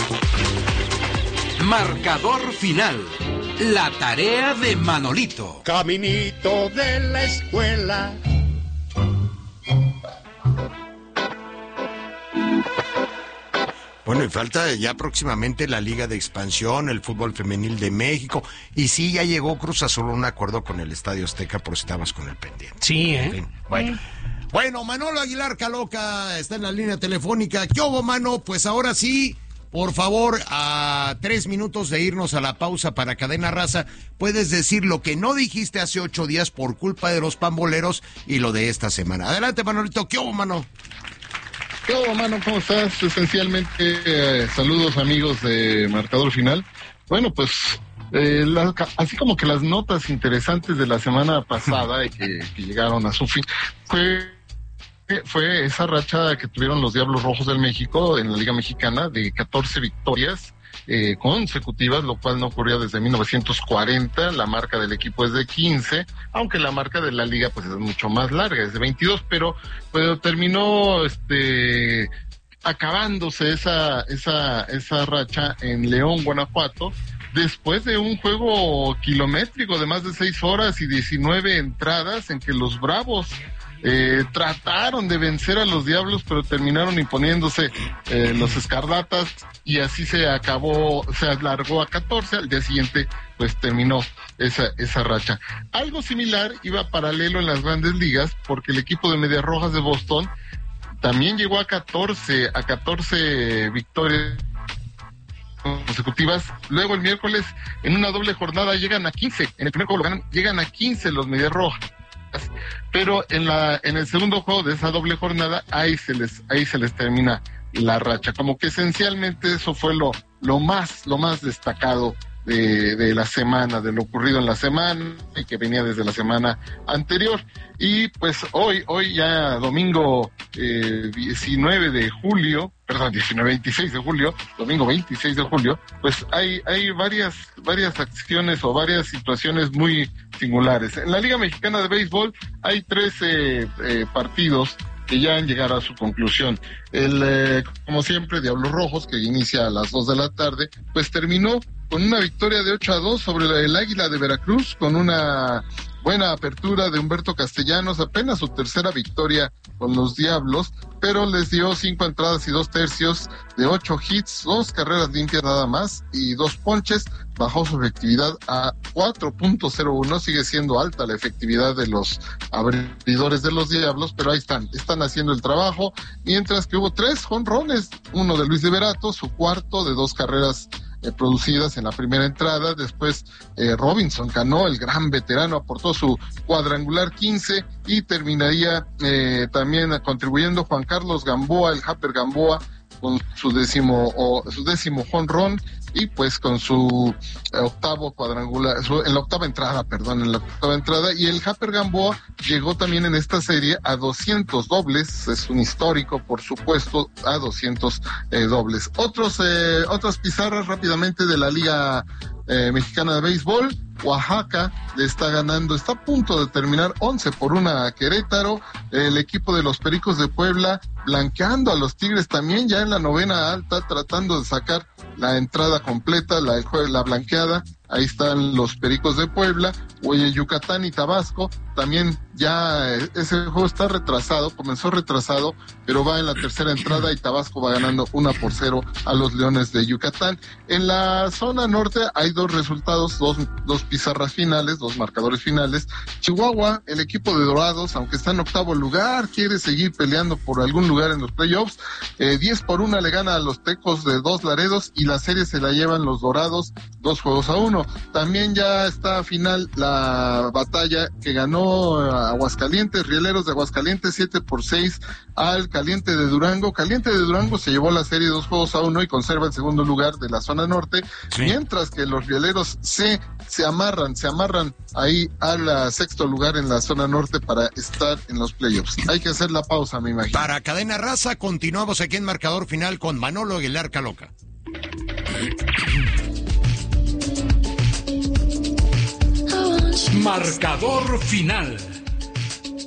Marcador final. La tarea de Manolito. Caminito de la escuela. Bueno, y falta ya próximamente la Liga de Expansión, el fútbol femenil de México. Y sí, ya llegó Cruz Azul a un acuerdo con el Estadio Azteca, por si estabas con el pendiente. Sí, ¿eh? En fin, bueno, Manolo Aguilar Caloca está en la línea telefónica. ¿Qué hubo, mano? Pues ahora sí, por favor, a 3 minutos de irnos a la pausa para Cadena Raza, puedes decir lo que no dijiste hace 8 días por culpa de los pamboleros y lo de esta semana. Adelante, Manolito. ¿Qué hubo, mano? ¿Qué hubo, mano? ¿Cómo estás? Esencialmente, saludos amigos de Marcador Final. Bueno, pues, así como que las notas interesantes de la semana pasada y que llegaron a su fin, fue esa racha que tuvieron los Diablos Rojos del México en la Liga Mexicana de 14 victorias consecutivas, lo cual no ocurría desde 1940. La marca del equipo es de 15, aunque la marca de la liga pues es mucho más larga, es de 22, pero terminó acabándose esa racha en León, Guanajuato, después de un juego kilométrico de más de 6 horas y 19 entradas en que los Bravos trataron de vencer a los Diablos, pero terminaron imponiéndose los Escarlatas, y así se alargó a 14. Al día siguiente pues terminó esa racha. Algo similar iba paralelo en las Grandes Ligas, porque el equipo de Medias Rojas de Boston también llegó a 14 victorias consecutivas. Luego el miércoles, en una doble jornada, llegan a 15. En el primer juego llegan a 15 los Medias Rojas, pero en el segundo juego de esa doble jornada ahí se les termina la racha. Como que esencialmente eso fue lo más destacado de la semana, de lo ocurrido en la semana y que venía desde la semana anterior. Y pues hoy ya domingo 26 de julio, domingo 26 de julio, pues hay varias acciones o varias situaciones muy singulares. En la Liga Mexicana de Béisbol hay 13 partidos que ya han llegado a su conclusión. Como siempre, Diablos Rojos, que inicia a las 2 de la tarde, pues terminó con una victoria de 8-2 sobre el Águila de Veracruz, con una buena apertura de Humberto Castellanos, apenas su tercera victoria con los Diablos, pero les dio 5 entradas y 2 tercios de 8 hits, 2 carreras limpias nada más y 2 ponches. Bajó su efectividad a 4.01, sigue siendo alta la efectividad de los abridores de los Diablos, pero ahí están haciendo el trabajo, mientras que hubo 3 jonrones, uno de Luis de Verato, su cuarto de 2 carreras producidas en la primera entrada. Después Robinson Cano, el gran veterano, aportó su cuadrangular 15 y terminaría también contribuyendo Juan Carlos Gamboa, el Happer Gamboa, con su décimo jonrón, y pues con su octavo cuadrangular, en la octava entrada, y el Happer Gamboa llegó también en esta serie a 200 dobles, es un histórico, por supuesto, a 200 dobles. Otras pizarras rápidamente de la Liga Mexicana de Béisbol. Oaxaca le está ganando, está a punto de terminar 11-1 a Querétaro. El equipo de los Pericos de Puebla blanqueando a los Tigres también ya en la novena alta, tratando de sacar la entrada completa, la blanqueada. Ahí están los Pericos de Puebla. Oye, Yucatán y Tabasco también ya ese juego está retrasado, comenzó retrasado, pero va en la tercera entrada y Tabasco va ganando 1-0 a los Leones de Yucatán. En la zona norte hay 2 resultados, dos pizarras finales, 2 marcadores finales. Chihuahua, el equipo de Dorados, aunque está en octavo lugar, quiere seguir peleando por algún lugar en los playoffs. 10-1 le gana a los Tecos de 2 Laredos y la serie se la llevan los Dorados 2-1. También ya está final la batalla que ganó Aguascalientes, Rieleros de Aguascalientes 7-6 al Caliente de Durango. Caliente de Durango se llevó la serie 2-1 y conserva el segundo lugar de la zona norte, sí, mientras que los Rieleros se amarran ahí al sexto lugar en la zona norte para estar en los playoffs. Hay que hacer la pausa, me imagino. Para Cadena Raza, continuamos aquí en Marcador Final con Manolo Aguilar Caloca. Marcador Final.